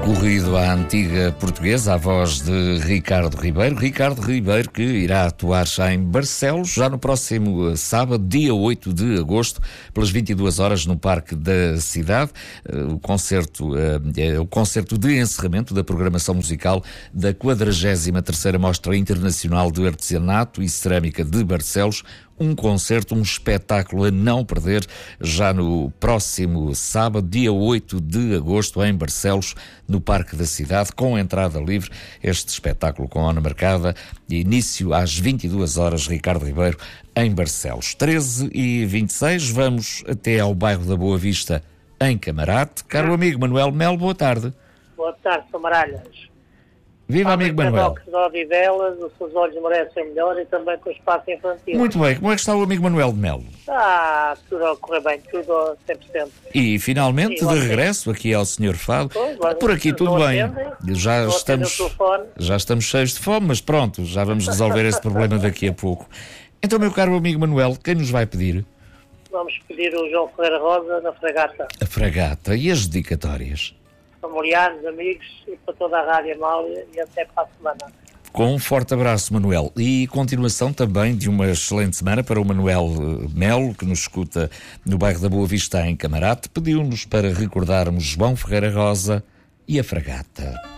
recorrido à antiga portuguesa, à voz de Ricardo Ribeiro. Ricardo Ribeiro, que irá atuar já em Barcelos, já no próximo sábado, dia 8 de agosto, pelas 22 horas, no Parque da Cidade. O concerto de encerramento da programação musical da 43ª Mostra Internacional de Artesanato e Cerâmica de Barcelos. Um concerto, um espetáculo a não perder, já no próximo sábado, dia 8 de agosto, em Barcelos, no Parque da Cidade, com entrada livre. Este espetáculo com hora marcada, início às 22 horas, Ricardo Ribeiro, em Barcelos. 13h26, vamos até ao bairro da Boa Vista, em Camarate. Caro amigo Manuel Melo, boa tarde. Boa tarde, Somaralhas. Viva, amigo Manuel. De Odivelas, os seus olhos merecem melhor e também com o espaço infantil. Muito bem, como é que está o amigo Manuel de Melo? Tudo a correr bem, tudo a 100%. E finalmente, de regresso aqui ao Sr. Fado. Por aqui tudo bem. Já estamos cheios de fome, mas pronto, já vamos resolver esse problema daqui a pouco. Então, meu caro amigo Manuel, quem nos vai pedir? Vamos pedir o João Ferreira Rosa na Fragata. A Fragata. E as dedicatórias? Familiares, amigos e para toda a Rádio Amália e até para a semana. Com um forte abraço, Manuel. E continuação também de uma excelente semana para o Manuel Melo, que nos escuta no bairro da Boa Vista, em Camarate. Pediu-nos para recordarmos João Ferreira Rosa e a Fragata.